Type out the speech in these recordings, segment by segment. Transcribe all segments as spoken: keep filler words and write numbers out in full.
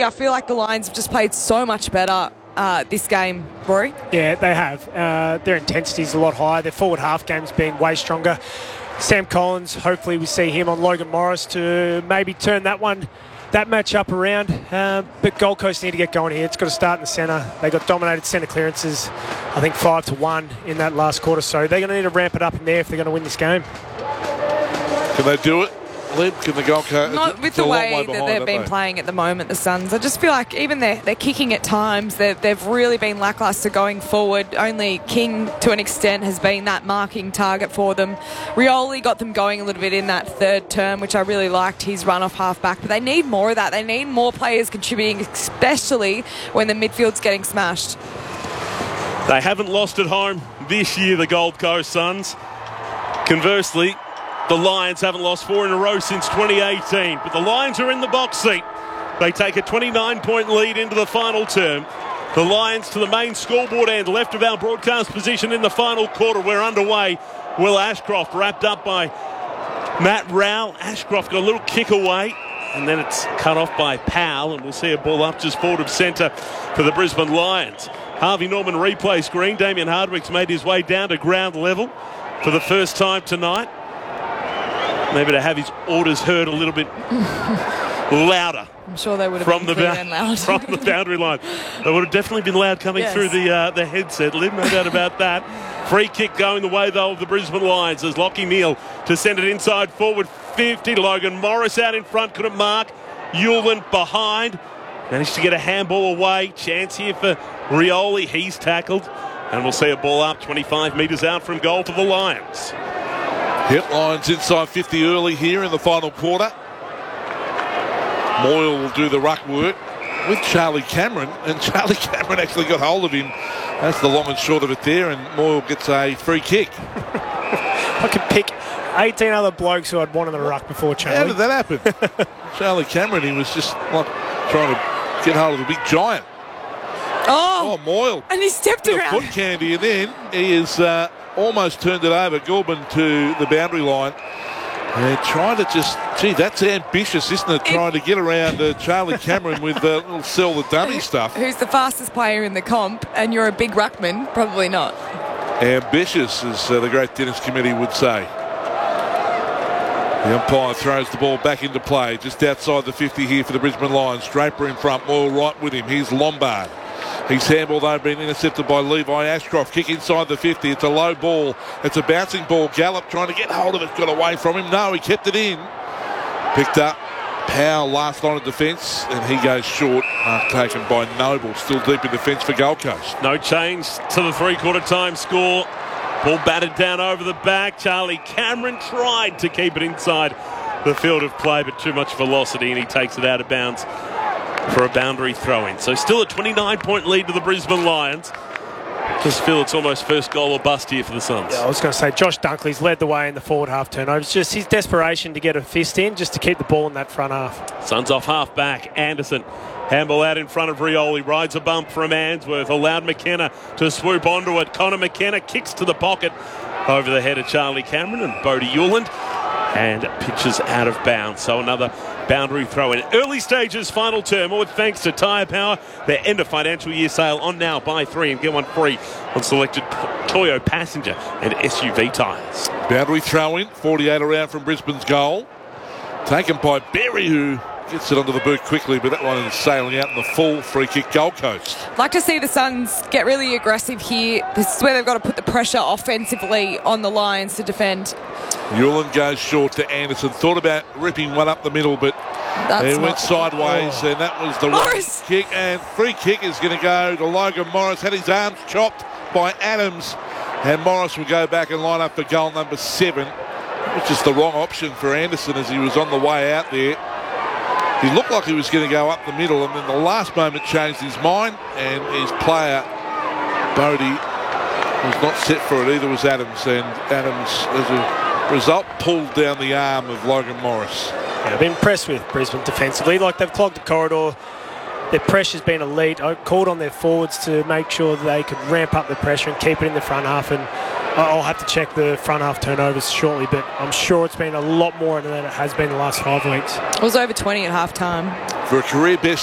I feel like the Lions have just played so much better uh, this game, Rory. Yeah, they have. Uh, their intensity is a lot higher. Their forward half game's been way stronger. Sam Collins, hopefully we see him on Logan Morris to maybe turn that one, that match up around. Uh, but Gold Coast need to get going here. It's got to start in the centre. They got dominated centre clearances, I think five to one in that last quarter. So they're going to need to ramp it up in there if they're going to win this game. Can they do it? Can the Gold Coast? Not with the way, way that they've been they? playing at the moment, the Suns. I just feel like even they're, they're kicking at times. They've, they've really been lacklustre going forward. Only King, to an extent, has been that marking target for them. Rioli got them going a little bit in that third term, which I really liked, his run off half-back. But they need more of that. They need more players contributing, especially when the midfield's getting smashed. They haven't lost at home this year, the Gold Coast Suns. Conversely, the Lions haven't lost four in a row since twenty eighteen, but the Lions are in the box seat. They take a twenty-nine point lead into the final term. The Lions to the main scoreboard end, left of our broadcast position in the final quarter. We're underway. Will Ashcroft wrapped up by Matt Rowell. Ashcroft got a little kick away, and then it's cut off by Powell, and we'll see a ball up just forward of centre for the Brisbane Lions. Harvey Norman replay screen. Damien Hardwick's made his way down to ground level for the first time tonight. Maybe to have his orders heard a little bit louder. I'm sure they would have from been the clear and loud. From the boundary line. They would have definitely been loud coming yes. through the uh, the headset. Liv, no doubt about that. Free kick going the way, though, of the Brisbane Lions as Lockie Neal to send it inside forward fifty. Logan Morris out in front, couldn't mark. Yuland behind. Managed to get a handball away. Chance here for Rioli. He's tackled. And we'll see a ball up twenty-five metres out from goal for the Lions. Yep, Lions inside fifty early here in the final quarter. Moyle will do the ruck work with Charlie Cameron, and Charlie Cameron actually got hold of him. That's the long and short of it there, and Moyle gets a free kick. I could pick eighteen other blokes who I'd want in the ruck before Charlie. How did that happen? Charlie Cameron, he was just like trying to get hold of a big giant. Oh, oh Moyle. And he stepped the around. Foot candy, and then he is uh, almost turned it over. Goulburn to the boundary line. They're trying to just, gee, that's ambitious, isn't it? Trying to get around uh, Charlie Cameron with the uh, little sell the dummy stuff. Who's the fastest player in the comp, and you're a big ruckman? Probably not. Ambitious, as uh, the great Dennis Committee would say. The umpire throws the ball back into play, just outside the fifty here for the Brisbane Lions. Draper in front, Moyle right with him. Here's Lombard. His handball, though, been intercepted by Levi Ashcroft. Kick inside the fifty. It's a low ball. It's a bouncing ball. Gallup trying to get hold of it. Got away from him. No, he kept it in. Picked up. Powell, last line of defence, and he goes short. Mark taken by Noble. Still deep in defence for Gold Coast. No change to the three-quarter time score. Ball batted down over the back. Charlie Cameron tried to keep it inside the field of play, but too much velocity, and he takes it out of bounds for a boundary throw-in. So still a twenty-nine point lead to the Brisbane Lions. Just feel it's almost first goal or bust here for the Suns. Yeah, I was going to say, Josh Dunkley's led the way in the forward half turnovers. Just his desperation to get a fist in, just to keep the ball in that front half. Suns off half back. Anderson. Handball out in front of Rioli. Rides a bump from Answorth. Allowed McKenna to swoop onto it. Connor McKenna kicks to the pocket over the head of Charlie Cameron and Bodie Yuland. And pitches out of bounds. So another boundary throw in. Early stages, final term, all thanks to Tyre Power. Their end of financial year sale on now. Buy three and get one free on selected Toyo passenger and S U V tyres. Boundary throw in, forty-eight around from Brisbane's goal. Taken by Berry, who gets it onto the boot quickly, but that one is sailing out in the full free kick. Gold Coast. Like to see the Suns get really aggressive here. This is where they've got to put the pressure offensively on the Lions to defend. Yuland goes short to Anderson. Thought about ripping one up the middle, but That's it went not... sideways, oh. and that was the Morris. right kick. And free kick is going to go to Logan Morris. Had his arms chopped by Adams, and Morris will go back and line up for goal number seven, which is the wrong option for Anderson as he was on the way out there. He looked like he was going to go up the middle, and then the last moment changed his mind, and his player, Bodie, was not set for it. Either was Adams, and Adams, as a result, pulled down the arm of Logan Morris. Yeah, I've been impressed with Brisbane defensively. Like, they've clogged the corridor. Their pressure's been elite. I called on their forwards to make sure that they could ramp up the pressure and keep it in the front half. And I'll have to check the front half turnovers shortly, but I'm sure it's been a lot more than it has been the last five weeks. It was over twenty at half time. For a career best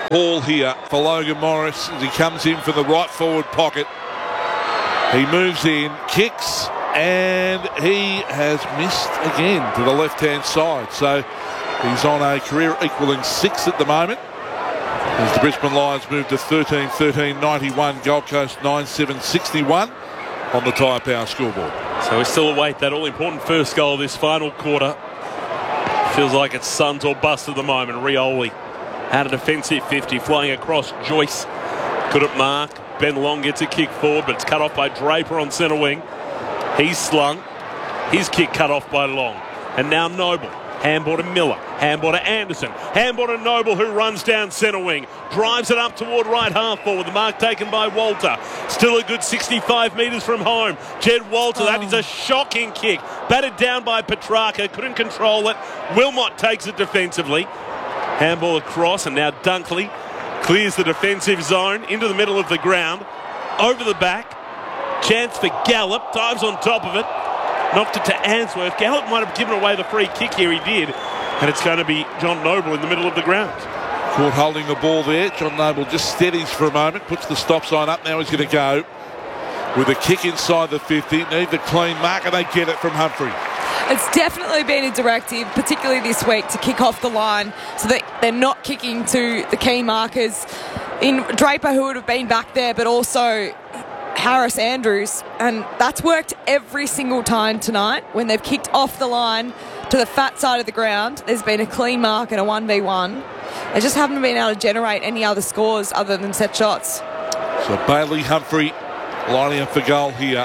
Ball here for Logan Morris as he comes in from the right forward pocket. He moves in, kicks, and he has missed again to the left-hand side. So he's on a career equaling six at the moment. As the Brisbane Lions move to thirteen thirteen ninety-one, Gold Coast nine seven sixty-one on the Tyre Power scoreboard. So we still await that all-important first goal of this final quarter. Feels like it's Suns or bust at the moment. Rioli out of defensive fifty, flying across Joyce. Good at mark. Ben Long gets a kick forward, but it's cut off by Draper on centre wing. He's slung. His kick cut off by Long. And now Noble. Handball to Miller. Handball to Anderson. Handball to Noble, who runs down centre wing. Drives it up toward right half forward. The mark taken by Walter. Still a good sixty-five metres from home. Jed Walter, oh. That is a shocking kick. Batted down by Petrarca. Couldn't control it. Wilmot takes it defensively. Handball across, and now Dunkley clears the defensive zone into the middle of the ground. Over the back. Chance for Gallup. Dives on top of it. Knocked it to Answorth. Gallup might have given away the free kick here. He did. And it's going to be John Noble in the middle of the ground. Court holding the ball there. John Noble just steadies for a moment. Puts the stop sign up. Now he's going to go with a kick inside the fifty. Need the clean mark, and they get it from Humphrey. It's definitely been a directive, particularly this week, to kick off the line so that they're not kicking to the key markers. In Draper, who would have been back there, but also Harris Andrews, and that's worked every single time tonight. When they've kicked off the line to the fat side of the ground, there's been a clean mark and a one v one. They just haven't been able to generate any other scores other than set shots. So Bailey Humphrey lining up for goal here.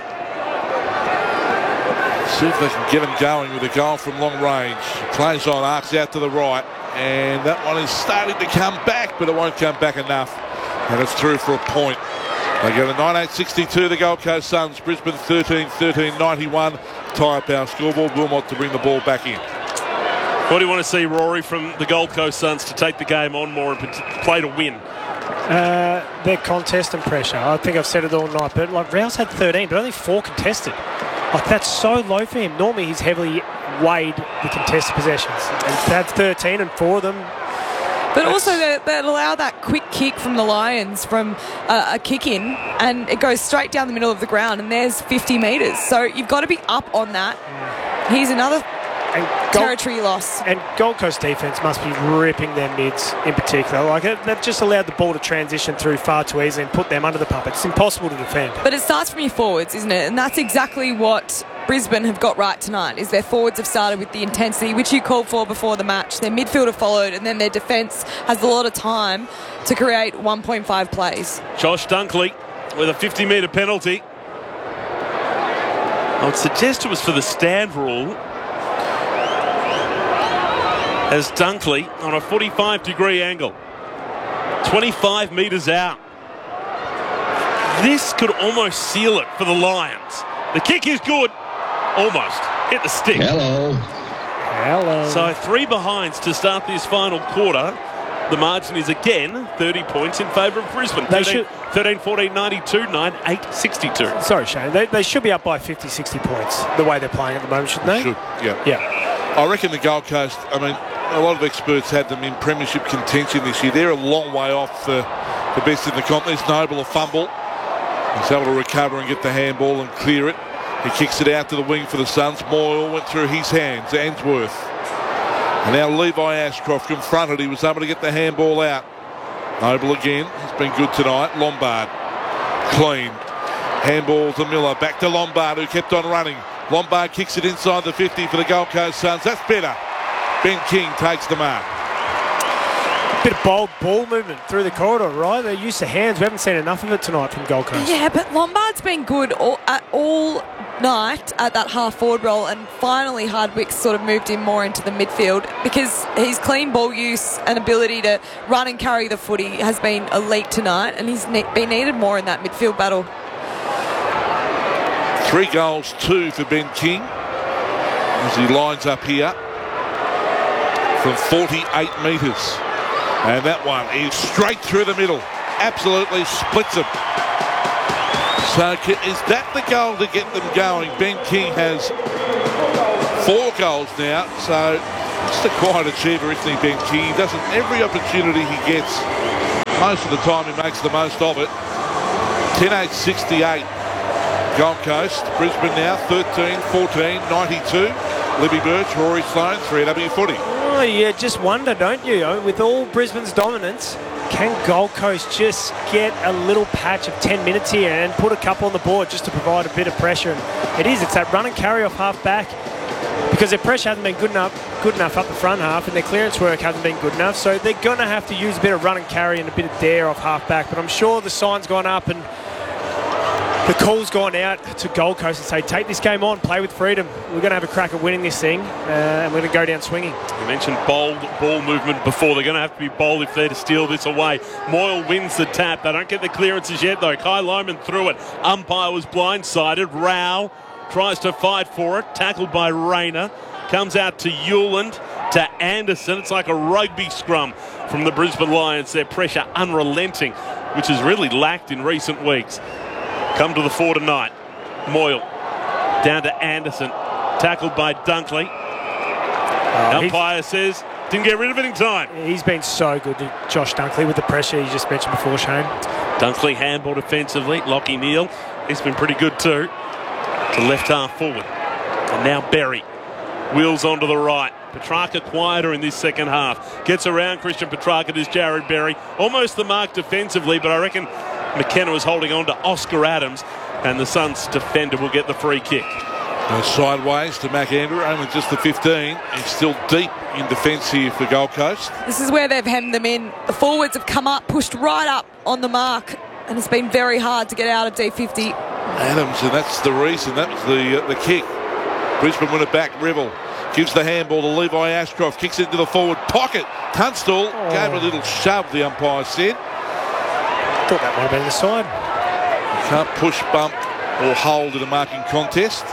See if they can get him going with a goal from long range. Plays on, arcs out to the right, and that one is starting to come back, but it won't come back enough, and it's through for a point. They go to nine eight sixty-two, the Gold Coast Suns. Brisbane thirteen thirteen ninety-one. Tyre Power scoreboard. Wilmot to bring the ball back in. What do you want to see, Rory, from the Gold Coast Suns to take the game on more and play to win? Uh, their contest and pressure. I think I've said it all night, but like Rouse had thirteen, but only four contested. Like, that's so low for him. Normally he's heavily weighed the contested possessions. And to have thirteen and four of them. But also they, they allow that quick kick from the Lions from uh, a kick in, and it goes straight down the middle of the ground, and there's fifty metres. So you've got to be up on that. Mm. Here's another and territory Gold, loss. And Gold Coast defence must be ripping their mids in particular. Like it, they've just allowed the ball to transition through far too easily and put them under the pump. It's impossible to defend. But it starts from your forwards, isn't it? And that's exactly what Brisbane have got right tonight, is their forwards have started with the intensity which you called for before the match. Their midfield have followed, and then their defence has a lot of time to create one point five plays. Josh Dunkley with a fifty metre penalty. I would suggest it was for the stand rule, as Dunkley on a forty-five degree angle, twenty-five metres out. This could almost seal it for the Lions. The kick is good. Almost. Hit the stick. Hello. Hello. So three behinds to start this final quarter. The margin is again thirty points in favour of Brisbane. thirteen fourteen ninety-two, nine eight sixty-two. Sorry, Shane. They, they should be up by fifty, sixty points the way they're playing at the moment, shouldn't they? Should, yeah. Yeah. I reckon the Gold Coast, I mean, a lot of experts had them in premiership contention this year. They're a long way off the, the best in the comp. There's Noble, a fumble. He's able to recover and get the handball and clear it. He kicks it out to the wing for the Suns. Moyle went through his hands. Answorth. And now Levi Ashcroft confronted. He was able to get the handball out. Noble again. He's been good tonight. Lombard. Clean. Handball to Miller. Back to Lombard, who kept on running. Lombard kicks it inside the fifty for the Gold Coast Suns. That's better. Ben King takes the mark. Bit of bold ball movement through the corridor, right? They're used to hands. We haven't seen enough of it tonight from Gold Coast. Yeah, but Lombard's been good all, at all night at that half forward role, and finally Hardwick's sort of moved him more into the midfield because his clean ball use and ability to run and carry the footy has been elite tonight, and he's ne- been needed more in that midfield battle. Three goals, two for Ben King as he lines up here from forty-eight metres. And that one is straight through the middle. Absolutely splits them. So is that the goal to get them going? Ben King has four goals now. So just a quiet achiever, isn't he, Ben King? He doesn't, every opportunity he gets, most of the time he makes the most of it. ten eight sixty-eight Gold Coast. Brisbane now thirteen fourteen ninety-two. Libby Birch, Rory Sloane, three W footy. Oh, you just wonder, don't you? With all Brisbane's dominance, can Gold Coast just get a little patch of ten minutes here and put a couple on the board just to provide a bit of pressure? And it is. It's that run and carry off half back, because their pressure hasn't been good enough, good enough up the front half, and their clearance work hasn't been good enough. So they're going to have to use a bit of run and carry and a bit of dare off half back. But I'm sure the sign's gone up and the call's gone out to Gold Coast and say, take this game on, play with freedom. We're going to have a crack at winning this thing, uh, and we're going to go down swinging. You mentioned bold ball movement before. They're going to have to be bold if they're to steal this away. Moyle wins the tap. They don't get the clearances yet, though. Kai Loman threw it. Umpire was blindsided. Rao tries to fight for it. Tackled by Rayner. Comes out to Hewland, to Anderson. It's like a rugby scrum from the Brisbane Lions. Their pressure unrelenting, which has really lacked in recent weeks. Come to the fore tonight. Moyle down to Anderson. Tackled by Dunkley. Uh, Umpire says, didn't get rid of it in time. He's been so good to Josh Dunkley with the pressure you just mentioned before, Shane. Dunkley handball defensively. Lockie Neal, he's been pretty good too. To left half forward. And now Berry. Wheels onto the right. Petrarca quieter in this second half. Gets around Christian Petrarca. There's Jared Berry. Almost the mark defensively, but I reckon McKenna was holding on to Oscar Adams, and the Suns defender will get the free kick. Goes sideways to McAndrew, only just the fifteen. He's still deep in defence here for Gold Coast. This is where they've hemmed them in. The forwards have come up, pushed right up on the mark, and it's been very hard to get out of D fifty. Adams, and that's the reason. That was the uh, the kick. Brisbane win it back. Revel gives the handball to Levi Ashcroft. Kicks it into the forward pocket. Tunstall oh. gave a little shove, the umpire said. Thought that might have been the side. You can't push, bump or hold in a marking contest.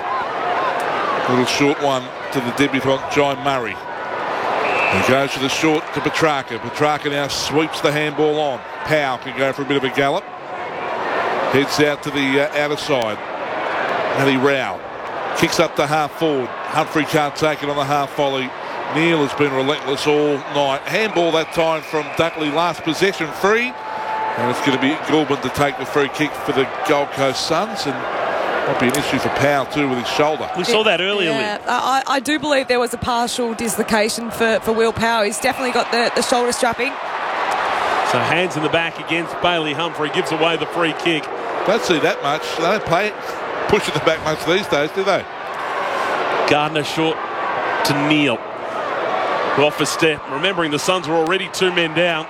A little short one to the debutant John Murray. He goes to the short to Petrarca. Petrarca now sweeps the handball on. Powell can go for a bit of a gallop. Heads out to the uh, outer side. Matty Rao kicks up to half forward. Humphrey can't take it on the half volley. Neal has been relentless all night. Handball that time from Dunkley. Last possession free. And it's going to be Goulburn to take the free kick for the Gold Coast Suns. And might be an issue for Powell too with his shoulder. We saw that earlier. Yeah, I, I do believe there was a partial dislocation for, for Will Powell. He's definitely got the, the shoulder strapping. So hands in the back against Bailey Humphrey. Gives away the free kick. Don't see that much. They don't play it, push it the back much these days, do they? Gardner short to Neal. Off a step. Remembering the Suns were already two men down,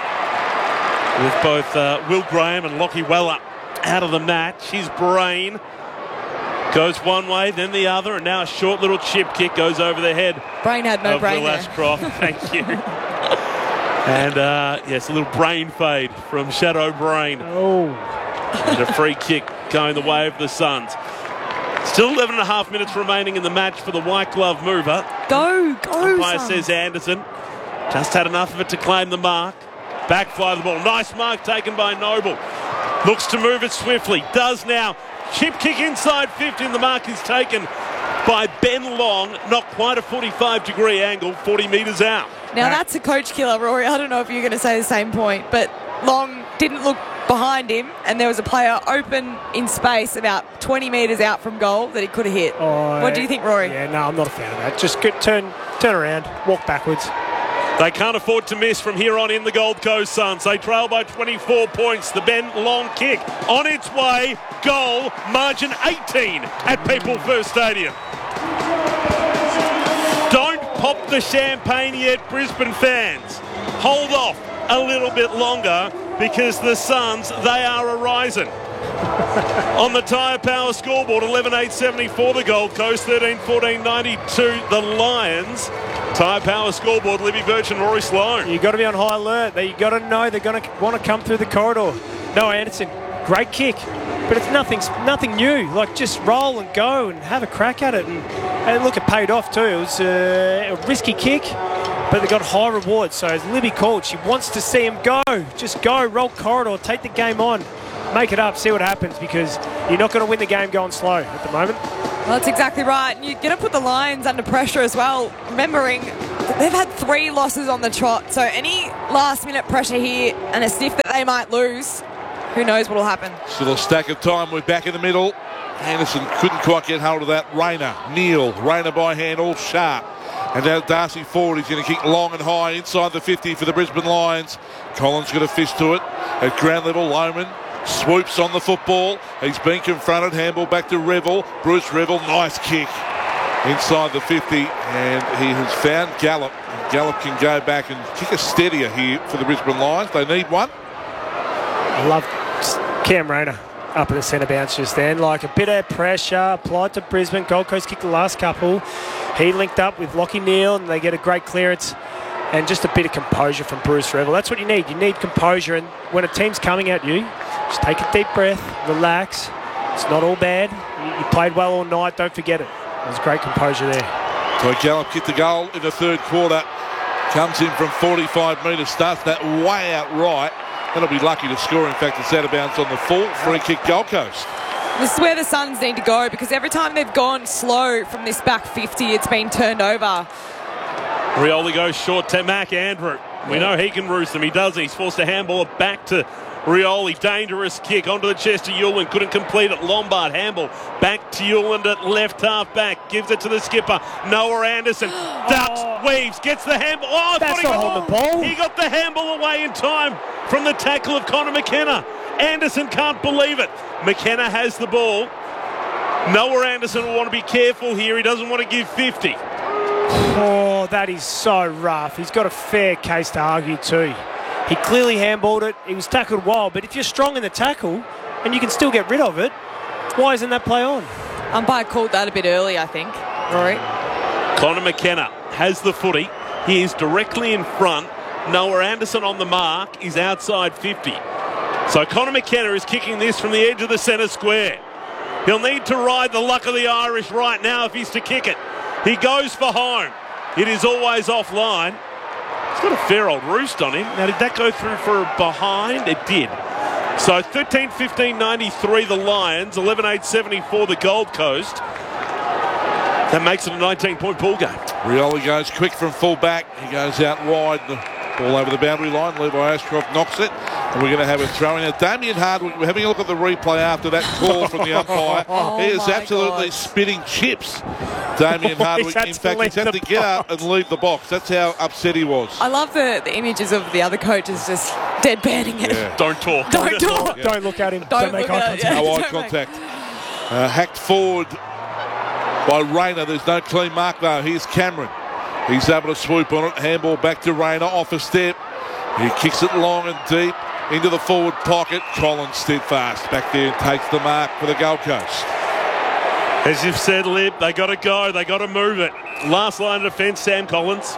with both uh, Will Graham and Lockie Weller out of the match. His brain goes one way, then the other, and now a short little chip kick goes over the head. Brain had no of brain Will there. Ashcroft. Thank you. And uh, yes, a little brain fade from Shadow Brain. Oh. And a free kick going the way of the Suns. Still eleven and a half minutes remaining in the match for the white glove mover. Go, go, Umpire Suns. says Anderson just had enough of it to claim the mark. Back fly the ball. Nice mark taken by Noble. Looks to move it swiftly. Does now. Chip kick inside fifty, and the mark is taken by Ben Long. Not quite a forty-five degree angle, forty metres out. Now that's a coach killer, Rory. I don't know if you're going to say the same point, but Long didn't look behind him, and there was a player open in space about twenty metres out from goal that he could have hit. Oh, what do you think, Rory? Yeah, no, I'm not a fan of that. Just get, turn, turn around, walk backwards. They can't afford to miss from here on in, the Gold Coast Suns. They trail by twenty-four points. The Ben Long kick on its way. Goal, margin eighteen at People First Stadium. Don't pop the champagne yet, Brisbane fans. Hold off a little bit longer, because the Suns, they are a-rising. On the Tyre Power scoreboard, eleven eight seventy-four the Gold Coast, thirteen fourteen ninety-two the Lions. Tyre Power scoreboard, Libby Birch and Rory Sloane. You've got to be on high alert. You've got to know they're going to want to come through the corridor. Noah Anderson, great kick, but it's nothing nothing new. Like, just roll and go and have a crack at it. And, and look, it paid off too. It was uh, a risky kick, but they got high rewards. So as Libby called, she wants to see him go. Just go, roll corridor, take the game on, make it up, see what happens, because you're not going to win the game going slow at the moment. Well, that's exactly right. And you're going to put the Lions under pressure as well, remembering the they've had three losses on the trot, so any last-minute pressure here and a sniff that they might lose, who knows what will happen. Still a stack of time. We're back in the middle. Anderson couldn't quite get hold of that. Rayner, Neal, Rayner by hand, all sharp. And now Darcy forward. He's going to kick long and high inside the fifty for the Brisbane Lions. Collins got a fist to it. At ground level, Lohman swoops on the football. He's been confronted. Handball back to Revel. Bruce Revel, nice kick inside the fifty. And he has found Gallup. And Gallup can go back and kick a steadier here for the Brisbane Lions. They need one. I love Cam Rayner up in the centre bounce just then. Like a bit of pressure applied to Brisbane. Gold Coast kicked the last couple. He linked up with Lockie Neal and they get a great clearance. And just a bit of composure from Bruce Revel. That's what you need. You need composure. And when a team's coming at you, just take a deep breath, relax. It's not all bad. You, you played well all night. Don't forget it. There's great composure there. So Gallup kicked the goal in the third quarter. Comes in from forty-five metres. Starts that way out right. That'll be lucky to score. In fact, it's out of bounds on the full. Free kick Gold Coast. This is where the Suns need to go, because every time they've gone slow from this back fifty, it's been turned over. Rioli goes short to Mac Andrew. We know he can roost them. He doesn't. He's forced to handball it back to Rioli. Dangerous kick onto the chest of Yuland. Couldn't complete it. Lombard handball back to Yuland at left half back. Gives it to the skipper. Noah Anderson ducks, oh. weaves, gets the handball. Oh, I That's thought he got not the ball. He got the handball away in time from the tackle of Connor McKenna. Anderson can't believe it. McKenna has the ball. Noah Anderson will want to be careful here. He doesn't want to give fifty. Oh, that is so rough. He's got a fair case to argue too. He clearly handballed it. He was tackled well, but if you're strong in the tackle and you can still get rid of it, why isn't that play on? Umpire called that a bit early, I think. Rory. Connor McKenna has the footy. He is directly in front. Noah Anderson on the mark is outside fifty. So Connor McKenna is kicking this from the edge of the centre square. He'll need to ride the luck of the Irish right now if he's to kick it. He goes for home. It is always offline. He's got a fair old roost on him. Now, did that go through for a behind? It did. So thirteen fifteen ninety-three the Lions, eleven eight seventy-four the Gold Coast. That makes it a nineteen-point pool game. Rioli goes quick from full back. He goes out wide. The ball over the boundary line. Levi Ashcroft knocks it. And we're going to have a throw in. Now, Damien Hardwick, we're having a look at the replay after that call from the umpire. Oh he is absolutely God. spitting chips. Damien Hardwick, in fact, he's had to get up and leave the box. That's how upset he was. I love the, the images of the other coaches just deadpanning it. Yeah. Don't talk. Don't talk. Yeah. Don't look at him. Don't, Don't make look eye at contact. it. No Yeah, eye don't contact. Uh, hacked forward by Rayner. There's no clean mark, though. Here's Cameron. He's able to swoop on it. Handball back to Rayner off a step. He kicks it long and deep into the forward pocket. Collins steadfast back there and takes the mark for the Gold Coast. As you've said, Lib, they got to go. They got to move it. Last line of defence, Sam Collins.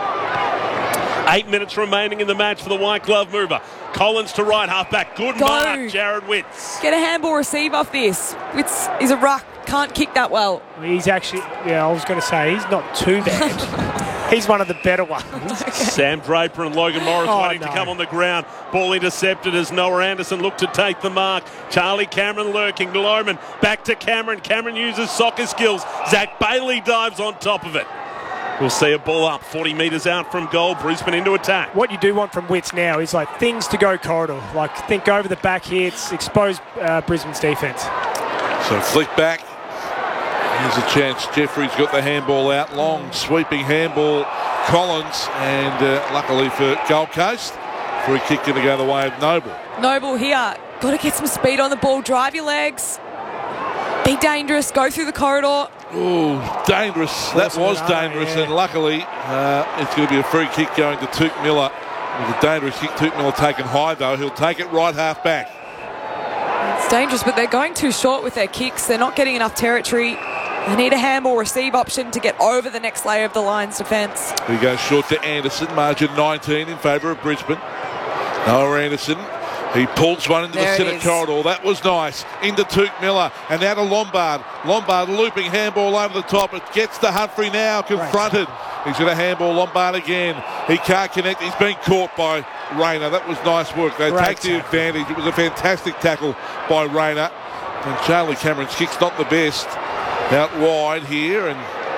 Eight minutes remaining in the match for the white glove mover. Collins to right half back. Good Go. mark, Jared Witts. Get a handball receive off this. Witts is a ruck. Can't kick that well. He's actually, yeah, I was going to say, he's not too bad. He's one of the better ones. Sam Draper and Logan Morris Oh, waiting no. to come on the ground. Ball intercepted as Noah Anderson looked to take the mark. Charlie Cameron lurking. Lohman back to Cameron. Cameron uses soccer skills. Zach Bailey dives on top of it. We'll see a ball up forty metres out from goal. Brisbane into attack. What you do want from Witts now is like things to go corridor. Like think over the back hits, expose uh, Brisbane's defence. So flick back. Here's a chance. Jeffrey's got the handball out. Long sweeping handball. Collins. And uh, luckily for Gold Coast, free kick going to go the way of Noble. Noble here. Got to get some speed on the ball. Drive your legs. Be dangerous. Go through the corridor. Ooh, dangerous. That was dangerous. Yeah. And luckily, uh, it's going to be a free kick going to Took Miller. It was a dangerous kick. Took Miller taken high, though. He'll take it right half back. It's dangerous, but they're going too short with their kicks. They're not getting enough territory. They need a handball receive option to get over the next layer of the Lions' defence. He goes short to Anderson. Margin nineteen in favour of Brisbane. Noah Anderson. He pulls one into There the it centre is. corridor. That was nice. Into Took Miller. And now to Lombard. Lombard looping handball over the top. It gets to Humphrey now. Confronted. He's going to handball Lombard again. He can't connect. He's been caught by Rayner. That was nice work. They Great take the tackle. advantage. It was a fantastic tackle by Rayner. And Charlie Cameron's kick's not the best. Out wide here. And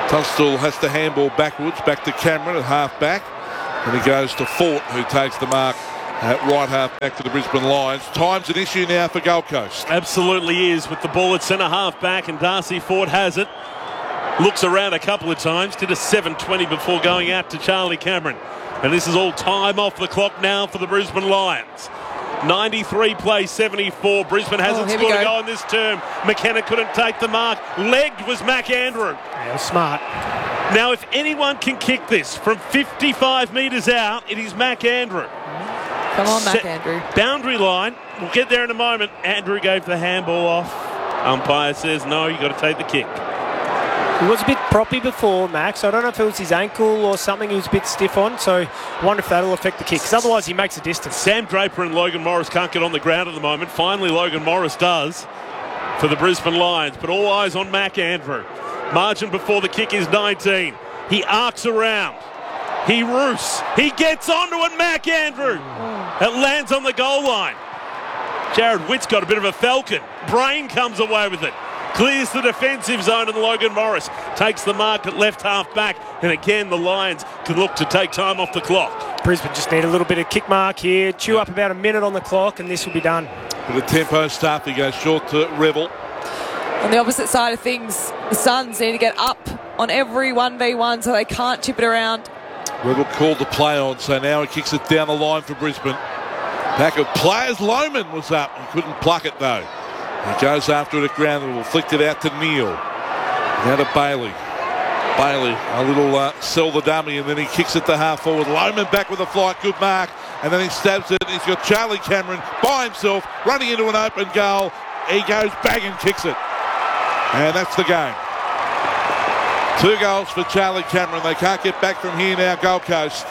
Tunstall has to handball backwards, back to Cameron at half-back. And he goes to Fort, who takes the mark at right half-back to the Brisbane Lions. Time's an issue now for Gold Coast. Absolutely is, with the ball at centre half-back, and Darcy Fort has it. Looks around a couple of times, did a seven twenty before going out to Charlie Cameron. And this is all time off the clock now for the Brisbane Lions. ninety-three plays seventy-four. Brisbane hasn't oh, scored a goal in this term. McKenna couldn't take the mark. Legged was Mac Andrew. Yeah, smart. Now, if anyone can kick this from fifty-five metres out, it is Mac Andrew. Come on, Mac Set Andrew. Boundary line. We'll get there in a moment. Andrew gave the handball off. Umpire says, no, you've got to take the kick. He was a bit proppy before, Max. I don't know if it was his ankle or something he was a bit stiff on, so I wonder if that'll affect the kick, because otherwise he makes a distance. Sam Draper and Logan Morris can't get on the ground at the moment. Finally, Logan Morris does for the Brisbane Lions, but all eyes on Mac Andrew. Margin before the kick is nineteen. He arcs around. He roofs. He gets onto it, Mac Andrew. It lands on the goal line. Jared Witt's got a bit of a falcon. Brain comes away with it. Clears the defensive zone, and Logan Morris takes the mark at left half back. And again, the Lions can look to take time off the clock. Brisbane just need a little bit of kick mark here. Chew up about a minute on the clock, and this will be done. With a tempo start, he goes short to Revel. On the opposite side of things, the Suns need to get up on every one v one so they can't chip it around. Revel called the play on, so now he kicks it down the line for Brisbane. Pack of players. Lohman was up. He couldn't pluck it, though. He goes after it at ground and will flick it out to Neal. Now to Bailey. Bailey, a little uh, sell the dummy, and then he kicks it to half forward. Lohman back with a flight, good mark. And then he stabs it. He's got Charlie Cameron by himself, running into an open goal. He goes back and kicks it. And that's the game. Two goals for Charlie Cameron. They can't get back from here now, Gold Coast.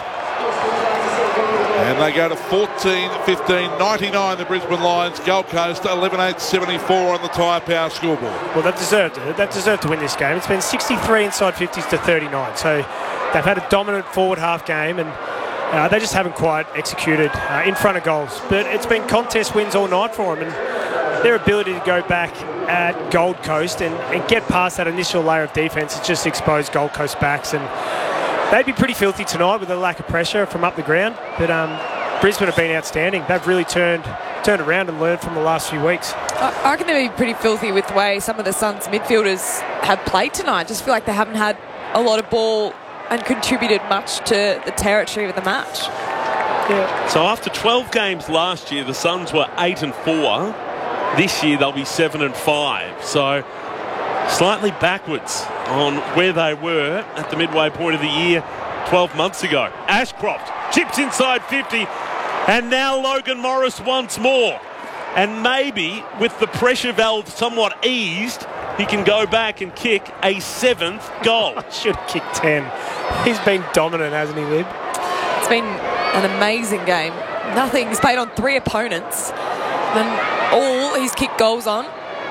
And they go to fourteen fifteen, ninety-nine, the Brisbane Lions. Gold Coast, eleven eight seventy-four on the Tyre Power scoreboard. Well, they've deserved it. They've deserved to win this game. It's been sixty-three inside fifties to thirty-nine. So they've had a dominant forward half game, and uh, they just haven't quite executed uh, in front of goals. But it's been contest wins all night for them, and their ability to go back at Gold Coast and, and get past that initial layer of defence has just exposed Gold Coast backs, and they'd be pretty filthy tonight with a lack of pressure from up the ground. But um, Brisbane have been outstanding. They've really turned turned around and learned from the last few weeks. I, I reckon they'd be pretty filthy with the way some of the Suns midfielders have played tonight. I just feel like they haven't had a lot of ball and contributed much to the territory of the match. Yeah. So after twelve games last year, the Suns were eight and four. This year they'll be seven and five. So slightly backwards on where they were at the midway point of the year twelve months ago. Ashcroft chips inside fifty, and now Logan Morris once more. And maybe with the pressure valve somewhat eased, he can go back and kick a seventh goal. Should have kicked ten. He's been dominant, hasn't he, Lib? It's been an amazing game. Nothing. He's played on three opponents. Then all he's kicked goals on.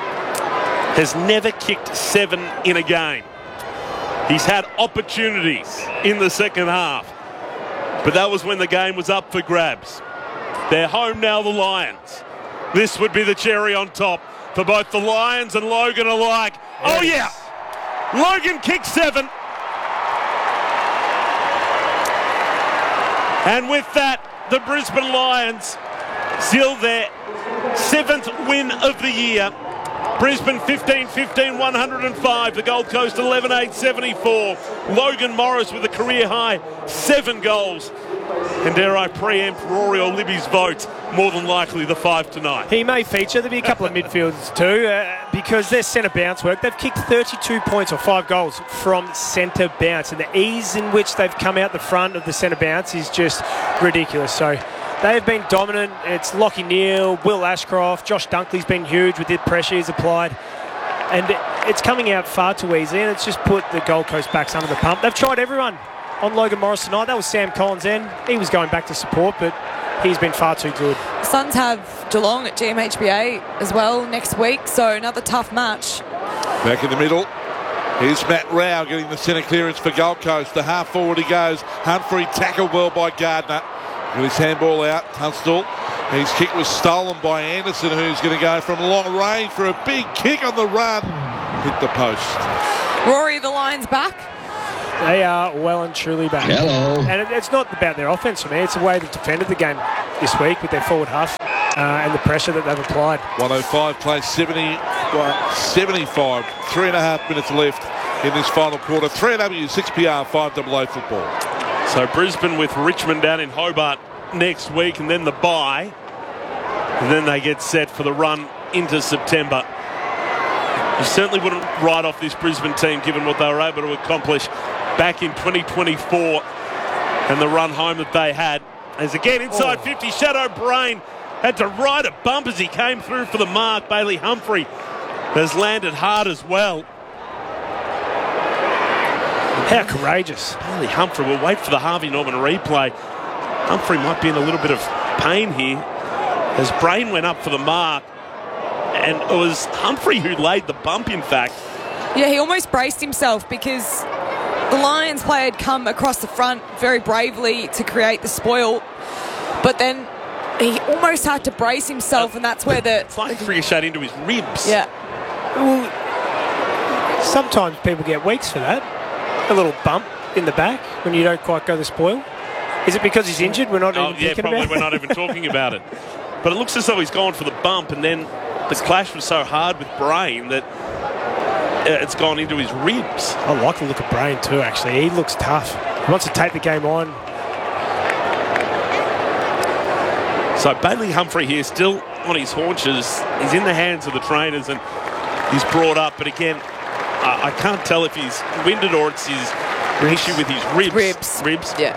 Has never kicked seven in a game. He's had opportunities in the second half, but that was when the game was up for grabs. They're home now, the Lions. This would be the cherry on top for both the Lions and Logan alike. Yes. Oh yeah, Logan kicks seven. And with that, the Brisbane Lions seal their seventh win of the year. Brisbane fifteen fifteen, one hundred five. The Gold Coast eleven eight seventy-four. Logan Morris with a career high seven goals. And dare I preempt Rory or Libby's vote, more than likely the five tonight. He may feature. There'll be a couple of midfielders too, uh, because their centre bounce work. They've kicked thirty-two points or five goals from centre bounce, and the ease in which they've come out the front of the centre bounce is just ridiculous. So they have been dominant. It's Lockie Neal, Will Ashcroft, Josh Dunkley's been huge with the pressure he's applied. And it's coming out far too easy, and it's just put the Gold Coast backs under the pump. They've tried everyone on Logan Morris tonight. That was Sam Collins then. He was going back to support, but he's been far too good. Suns have Geelong at G M H B A as well next week, so another tough match. Back in the middle. Here's Matt Rao getting the centre clearance for Gold Coast. The half forward he goes. Humphrey tackled well by Gardner. With his handball out, Tunstall. His kick was stolen by Anderson, who's going to go from long range for a big kick on the run. Hit the post. Rory, the Lions back? They are well and truly back. Hello. And it, it's not about their offence for me. It's the way they've defended the game this week with their forward half uh, and the pressure that they've applied. one oh five plays seventy, seventy-five. Three and a half minutes left in this final quarter. three A W, six P R, five A A football. So Brisbane with Richmond down in Hobart next week and then the bye. And then they get set for the run into September. You certainly wouldn't write off this Brisbane team given what they were able to accomplish back in twenty twenty-four and the run home that they had. As again inside oh. fifty, Shadow Brain had to ride a bump as he came through for the mark. Bailey Humphrey has landed hard as well. How courageous. Bailey Humphrey, we'll wait for the Harvey Norman replay. Humphrey might be in a little bit of pain here as Brain went up for the mark. And it was Humphrey who laid the bump, in fact. Yeah, he almost braced himself because the Lions player had come across the front very bravely to create the spoil. But then he almost had to brace himself, and that's where the... It's like ricochet into his ribs. Yeah. Well, sometimes people get weeks for that. A little bump in the back when you don't quite go the spoil. Is it because he's injured? We're not oh, even yeah, thinking probably about it. We're not even talking about it. But it looks as though he's gone for the bump, and then the clash was so hard with Brain that it's gone into his ribs. I like the look of Brain too, actually. He looks tough. He wants to take the game on. So Bailey Humphrey here still on his haunches. He's in the hands of the trainers and he's brought up. But again, I, I can't tell if he's winded or it's his Ribs. issue with his ribs. Ribs. Ribs. Yeah.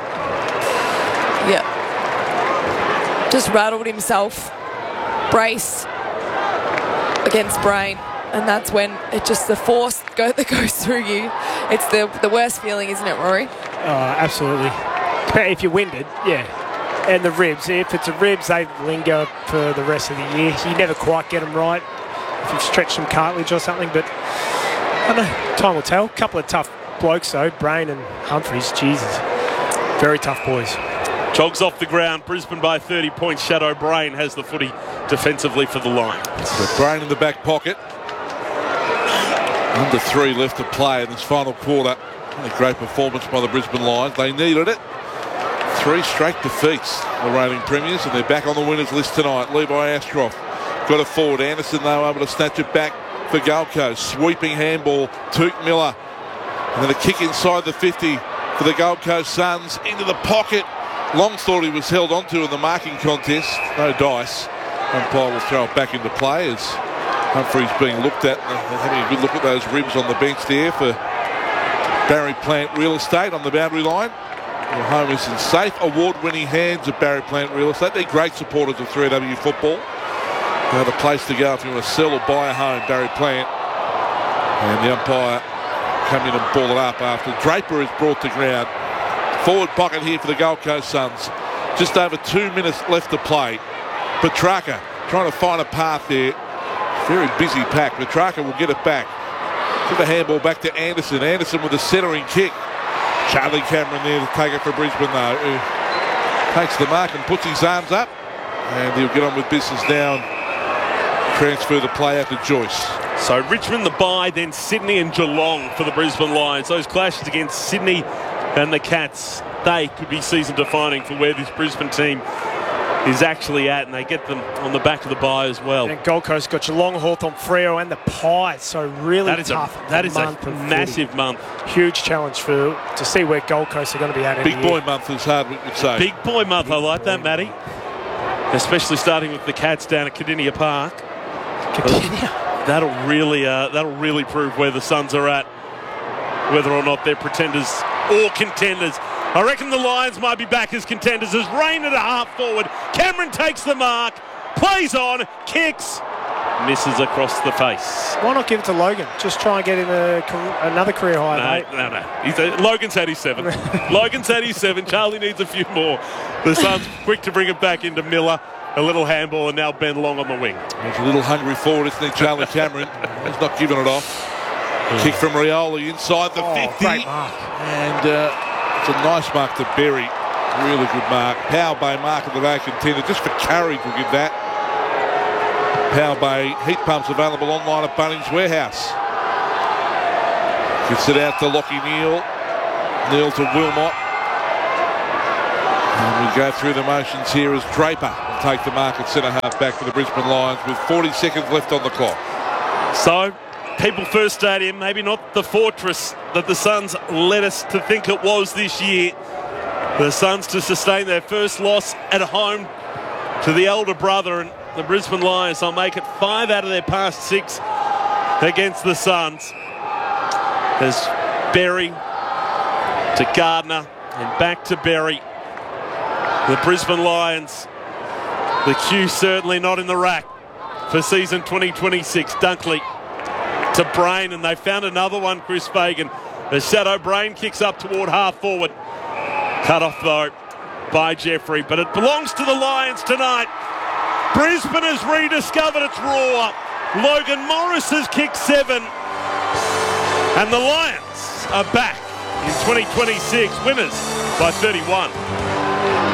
Yeah. Just rattled himself. Brace against Brain. And that's when it just, the force go, that goes through you. It's the the worst feeling, isn't it, Rory? Oh, absolutely. If you're winded, yeah. And the ribs, if it's a ribs, they linger for the rest of the year. You never quite get them right if you've stretched some cartilage or something. But I don't know, time will tell. A couple of tough blokes, though. Brain and Humphreys, Jesus. Very tough boys. Jogs off the ground. Brisbane by thirty points. Shadow Brain has the footy defensively for the Lions. The Brain in the back pocket. Under three left to play in this final quarter. A great performance by the Brisbane Lions. They needed it. Three straight defeats, the reigning premiers, and they're back on the winners list tonight. Levi Astroff got it forward. Anderson, though, able to snatch it back for Gold Coast. Sweeping handball, Took Miller. And then a kick inside the fifty for the Gold Coast Suns. Into the pocket. Long thought he was held onto in the marking contest. No dice. Umpire will throw it back into play as Humphrey's being looked at. Having a good look at those ribs on the bench there for Barry Plant Real Estate on the boundary line. Your home is in safe, award-winning hands of Barry Plant Real Estate. They're great supporters of three A W football. They're the place to go if you want to sell or buy a home, Barry Plant. And the umpire come in and ball it up after Draper is brought to ground. Forward pocket here for the Gold Coast Suns. Just over two minutes left to play. Petrarca trying to find a path there. Very busy pack. Petrarca will get it back. Give the handball back to Anderson. Anderson with a centering kick. Charlie Cameron there to take it for Brisbane, though, who takes the mark and puts his arms up. And he'll get on with business now and transfer the play out to Joyce. So Richmond the bye, then Sydney and Geelong for the Brisbane Lions. Those clashes against Sydney and the Cats, they could be season defining for where this Brisbane team is actually at, and they get them on the back of the bye as well. And Gold Coast got Geelong, Hawthorn, Freo and the Pies, so really that is tough. A, that is a massive month. Huge challenge for to see where Gold Coast are going to be at. Big boy month is hard, we would say. Big boy month, Big I like that, Matty. Especially starting with the Cats down at Cardinia Park. Cardinia. That'll really, uh, that'll really prove where the Suns are at, whether or not they're pretenders or contenders. I reckon the Lions might be back as contenders as Rain at a half forward. Cameron takes the mark, plays on, kicks, misses across the face. Why not give it to Logan? Just try and get him a, another career high, no, mate. No, no, He's a, Logan's had his seven. Logan's had his seven. Charlie needs a few more. The Suns quick to bring it back into Miller. A little handball and now Ben Long on the wing. He's a little hungry forward, isn't he, Charlie Cameron? He's not giving it off. Kick from Rioli inside the oh, fifty. Great mark. And uh, it's a nice mark to Berry. Really good mark. Power Bay mark of the day contender. Just for courage, we'll give that. Power Bay heat pumps available online at Bunnings Warehouse. Gets it out to Lockie Neal. Neil to Wilmot. And we go through the motions here as Draper will take the mark at centre half back for the Brisbane Lions with forty seconds left on the clock. So, People First Stadium, maybe not the fortress that the Suns led us to think it was this year. The Suns to sustain their first loss at home to the elder brother, and the Brisbane Lions, they'll make it five out of their past six against the Suns. There's Berry to Gardner and back to Berry. The Brisbane Lions, the cue certainly not in the rack for season twenty twenty-six. Dunkley to Brain, and they found another one, Chris Fagan. The shadow Brain kicks up toward half forward. Cut off though by Jeffrey, but it belongs to the Lions tonight. Brisbane has rediscovered its roar. Logan Morris has kicked seven, and the Lions are back in twenty twenty-six, winners by thirty-one.